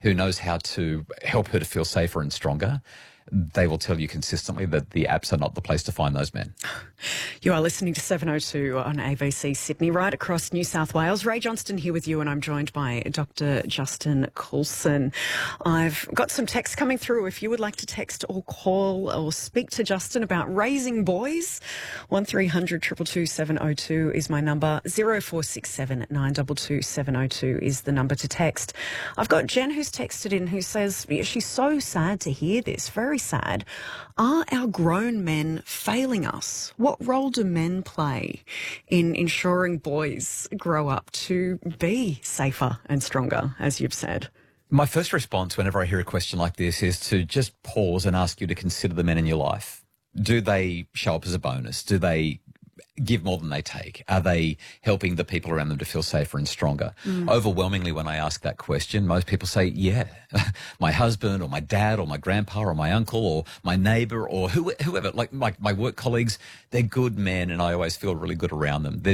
who knows how to help her to feel safer and stronger, they will tell you consistently that the apps are not the place to find those men. You are listening to 702 on ABC Sydney, right across New South Wales. Ray Johnston here with you, and I'm joined by Dr. Justin Coulson. I've got some text coming through. If you would like to text or call or speak to Justin about raising boys, 1300 222 702 is my number. 0467 922 702 is the number to text. I've got Jen who's texted in who says she's so sad to hear this, very sad. Are our grown men failing us? What role do men play in ensuring boys grow up to be safer and stronger, as you've said? My first response whenever I hear a question like this is to just pause and ask you to consider the men in your life. Do they show up as a bonus? Do they give more than they take? Are they helping the people around them to feel safer and stronger? Overwhelmingly, when I ask that question, most people say, yeah, my husband or my dad or my grandpa or my uncle or my neighbour or whoever, like my work colleagues, they're good men and I always feel really good around them.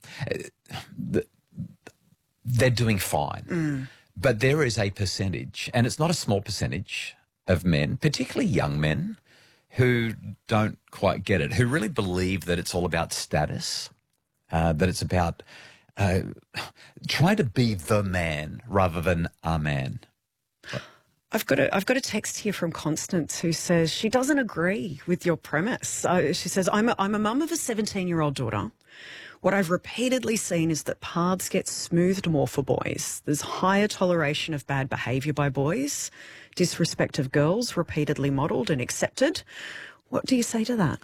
They're doing fine. But there is a percentage, and it's not a small percentage, of men, particularly young men, who don't quite get it, who really believe that it's all about status, that it's about trying to be the man rather than a man. I've got a text here from Constance who says she doesn't agree with your premise. She says, I'm a mum of a 17-year-old daughter. What I've repeatedly seen is that paths get smoothed more for boys. There's higher toleration of bad behaviour by boys, disrespect of girls repeatedly modelled and accepted. What do you say to that?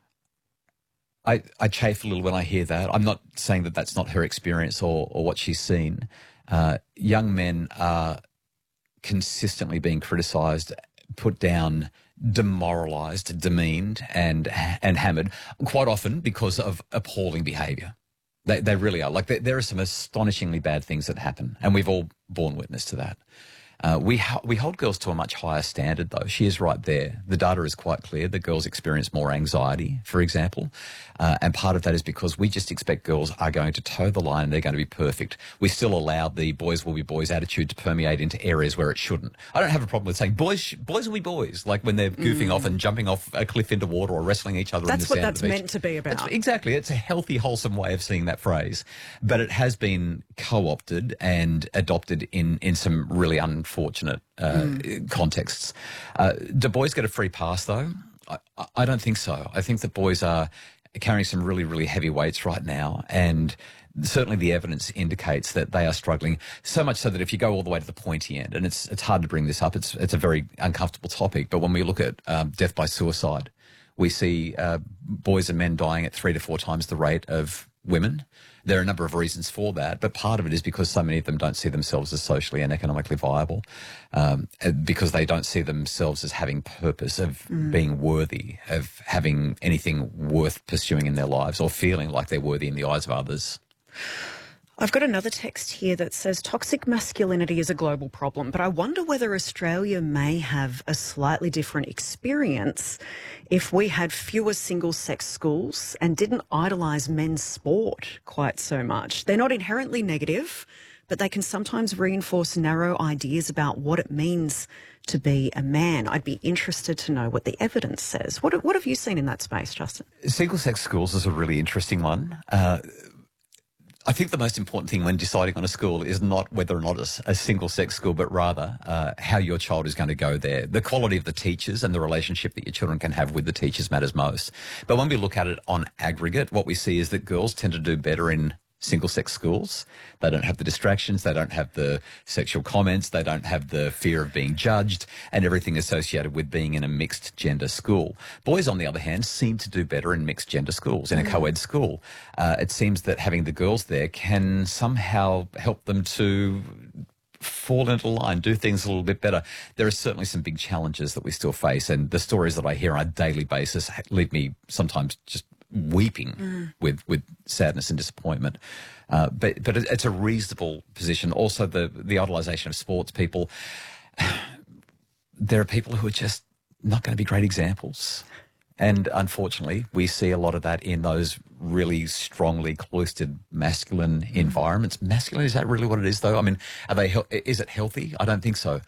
I chafe a little when I hear that. I'm not saying that that's not her experience or what she's seen. Young men are consistently being criticised, put down, demoralised, demeaned and hammered, quite often because of appalling behaviour. They really are. Like there are some astonishingly bad things that happen, and we've all borne witness to that. We hold girls to a much higher standard, though. She is right there. The data is quite clear. The girls experience more anxiety, for example. And part of that is because we just expect girls are going to toe the line and they're going to be perfect. We still allow the boys will be boys attitude to permeate into areas where it shouldn't. I don't have a problem with saying boys will be boys, like when they're goofing off and jumping off a cliff into water or wrestling each other in the sand. That's what that's meant to be about. Exactly. It's a healthy, wholesome way of seeing that phrase. But it has been co-opted and adopted in some really unfortunate contexts. Do boys get a free pass, though? I don't think so. I think that boys are carrying some really, really heavy weights right now, and certainly the evidence indicates that they are struggling, so much so that if you go all the way to the pointy end, and it's hard to bring this up, it's a very uncomfortable topic, but when we look at death by suicide, we see boys and men dying at 3 to 4 times the rate of women. There are a number of reasons for that, but part of it is because so many of them don't see themselves as socially and economically viable, because they don't see themselves as having purpose, of being worthy, of having anything worth pursuing in their lives or feeling like they're worthy in the eyes of others. I've got another text here that says toxic masculinity is a global problem, but I wonder whether Australia may have a slightly different experience if we had fewer single-sex schools and didn't idolise men's sport quite so much. They're not inherently negative, but they can sometimes reinforce narrow ideas about what it means to be a man. I'd be interested to know what the evidence says. What have you seen in that space, Justin? Single-sex schools is a really interesting one. I think the most important thing when deciding on a school is not whether or not it's a single-sex school, but rather how your child is going to go there. The quality of the teachers and the relationship that your children can have with the teachers matters most. But when we look at it on aggregate, what we see is that girls tend to do better in single-sex schools. They don't have the distractions, they don't have the sexual comments, they don't have the fear of being judged and everything associated with being in a mixed-gender school. Boys, on the other hand, seem to do better in mixed-gender schools, in a co-ed school. It seems that having the girls there can somehow help them to fall into line, do things a little bit better. There are certainly some big challenges that we still face, and the stories that I hear on a daily basis leave me sometimes just weeping with sadness and disappointment. But it's a reasonable position. Also, the idolisation of sports people. There are people who are just not going to be great examples. And unfortunately, we see a lot of that in those really strongly cloistered masculine environments. Masculine, is that really what it is, though? I mean, is it healthy? I don't think so.